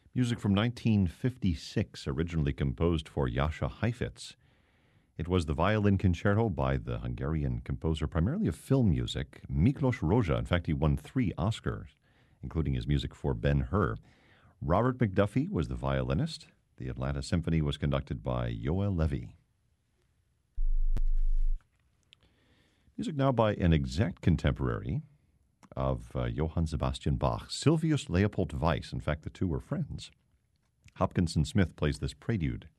Music from 1956, originally composed for Jascha Heifetz. It was the violin concerto by the Hungarian composer, primarily of film music, Miklos Rozsa. In fact, he won 3 Oscars, including his music for Ben-Hur. Robert McDuffie was the violinist. The Atlanta Symphony was conducted by Yoel Levy. Music now by an exact contemporary of Johann Sebastian Bach, Sylvius Leopold Weiss. In fact, the two were friends. Hopkinson Smith plays this prelude.